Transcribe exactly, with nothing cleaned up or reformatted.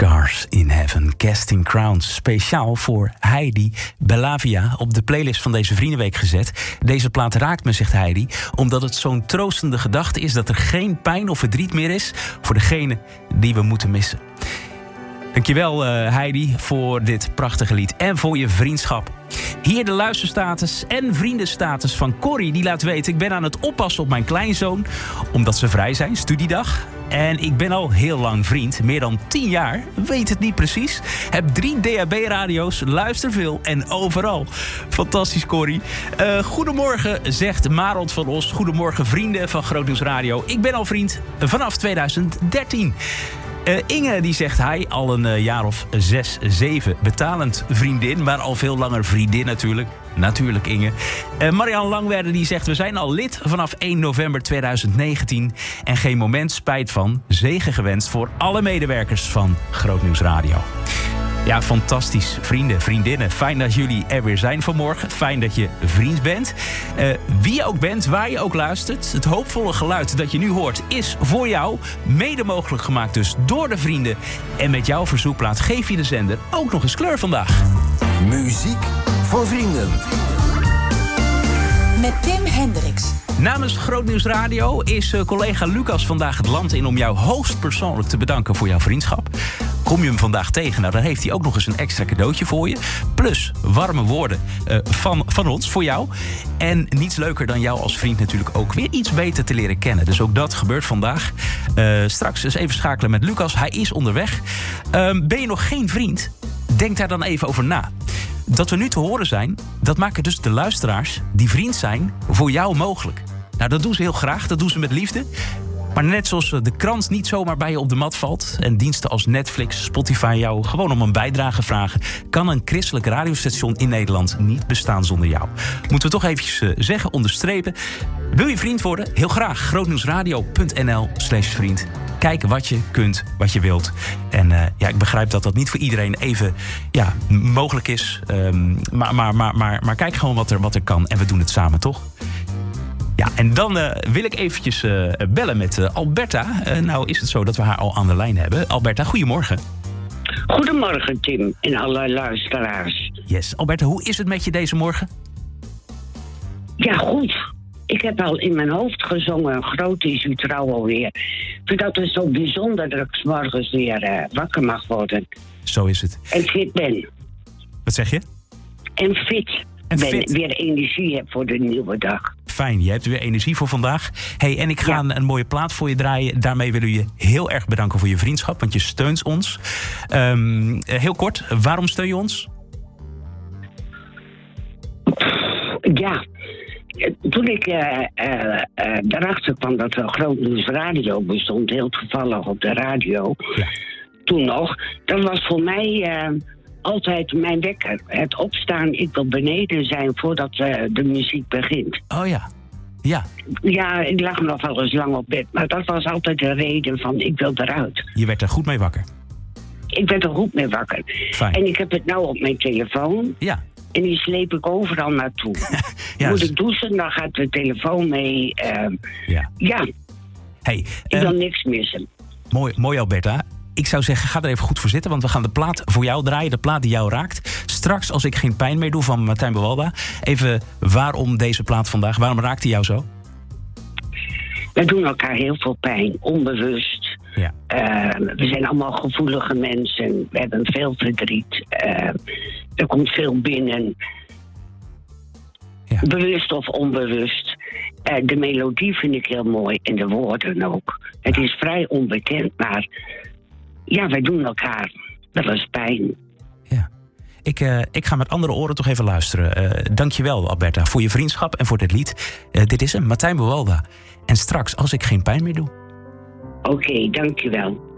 Scars in Heaven, Casting Crowns. Speciaal voor Heidi Bellavia op de playlist van deze Vriendenweek gezet. Deze plaat raakt me, zegt Heidi, omdat het zo'n troostende gedachte is dat er geen pijn of verdriet meer is voor degene die we moeten missen. Dankjewel uh, Heidi voor dit prachtige lied en voor je vriendschap. Hier de luisterstatus en vriendenstatus van Corrie. Die laat weten: ik ben aan het oppassen op mijn kleinzoon omdat ze vrij zijn, studiedag. En ik ben al heel lang vriend, meer dan tien jaar, weet het niet precies. Heb drie D A B-radio's, luister veel en overal. Fantastisch, Corrie. Uh, goedemorgen, zegt Marot van Os. Goedemorgen, vrienden van Groot Nieuws Radio. Ik ben al vriend vanaf tweeduizend dertien. Uh, Inge die zegt hij al een uh, jaar of zes, zeven betalend vriendin, maar al veel langer vriendin natuurlijk. Natuurlijk Inge. Uh, Marianne Langwerden die zegt: we zijn al lid vanaf één november tweeduizend negentien en geen moment spijt van. Zegen gewenst voor alle medewerkers van Groot Nieuws Radio. Ja, fantastisch. Vrienden, vriendinnen. Fijn dat jullie er weer zijn vanmorgen. Fijn dat je vriend bent. Uh, wie je ook bent, waar je ook luistert. Het hoopvolle geluid dat je nu hoort is voor jou. Mede mogelijk gemaakt dus door de vrienden. En met jouw verzoekplaat geef je de zender ook nog eens kleur vandaag. Muziek voor vrienden. Met Tim Hendricks. Namens Groot Nieuws Radio is uh, collega Lucas vandaag het land in om jou hoogstpersoonlijk te bedanken voor jouw vriendschap. Kom je hem vandaag tegen, nou dan heeft hij ook nog eens een extra cadeautje voor je. Plus warme woorden uh, van, van ons voor jou. En niets leuker dan jou als vriend natuurlijk ook weer iets beter te leren kennen. Dus ook dat gebeurt vandaag. Uh, straks eens even schakelen met Lucas. Hij is onderweg. Uh, ben je nog geen vriend? Denk daar dan even over na. Dat we nu te horen zijn, dat maken dus de luisteraars die vriend zijn voor jou mogelijk. Nou, dat doen ze heel graag, dat doen ze met liefde. Maar net zoals de krant niet zomaar bij je op de mat valt en diensten als Netflix, Spotify jou gewoon om een bijdrage vragen, kan een christelijk radiostation in Nederland niet bestaan zonder jou. Moeten we toch eventjes zeggen, onderstrepen. Wil je vriend worden? Heel graag. grootnieuwsradio.nl slash vriend. Kijken wat je kunt, wat je wilt. En uh, ja, ik begrijp dat dat niet voor iedereen even ja, mogelijk is. Um, maar, maar, maar, maar, maar kijk gewoon wat er, wat er kan. En we doen het samen, toch? Ja, en dan uh, wil ik eventjes uh, bellen met uh, Alberta. Uh, nou is het zo dat we haar al aan de lijn hebben. Alberta, goedemorgen. Goedemorgen, Tim en alle luisteraars. Yes. Alberta, hoe is het met je deze morgen? Ja, goed. Ik heb al in mijn hoofd gezongen, groot is uw trouw alweer. Ik vind dat het zo bijzonder dat ik 's morgens weer uh, wakker mag worden. Zo is het. En fit ben. Wat zeg je? En fit. En ben, fit. Weer energie heb voor de nieuwe dag. Fijn, je hebt weer energie voor vandaag. Hey, en ik ga ja. een, een mooie plaat voor je draaien. Daarmee willen we je heel erg bedanken voor je vriendschap, want je steunt ons. Um, heel kort, waarom steun je ons? Ja, toen ik uh, uh, uh, daarachter kwam dat er Groot Nieuws Radio bestond, heel toevallig op de radio, ja. toen nog, dat was voor mij uh, altijd mijn wekker. Het opstaan, ik wil beneden zijn voordat uh, de muziek begint. Oh ja, ja. Ja, ik lag nog wel eens lang op bed, maar dat was altijd de reden van ik wil eruit. Je werd er goed mee wakker? Ik werd er goed mee wakker. Fijn. En ik heb het nou op mijn telefoon. Ja. En die sleep ik overal naartoe. ja, Moet dus... ik douchen, dan gaat de telefoon mee. Uh, ja. ja. Hey, ik wil um, niks missen. Mooi, mooi Alberta. Ik zou zeggen, ga er even goed voor zitten, want we gaan de plaat voor jou draaien. De plaat die jou raakt. Straks, als ik geen pijn meer doe, van Martijn Bewalda. Even, waarom deze plaat vandaag? Waarom raakt hij jou zo? We doen elkaar heel veel pijn, onbewust. Ja. Uh, we zijn allemaal gevoelige mensen. We hebben veel verdriet. Uh, er komt veel binnen. Ja. Bewust of onbewust. Uh, de melodie vind ik heel mooi en de woorden ook. Het is vrij onbekend, maar ja, wij doen elkaar wel eens pijn. Ja. Ik, uh, ik ga met andere oren toch even luisteren. Uh, dankjewel, Alberta, voor je vriendschap en voor dit lied. Uh, dit is hem, Martijn Bewalda. En straks, als ik geen pijn meer doe. Oké, okay, dankjewel.